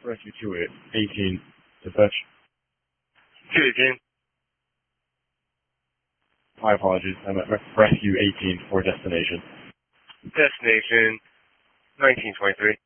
Rescue 218 to fetch. 218. My apologies. I'm at Rescue 18 for destination. Destination 1923.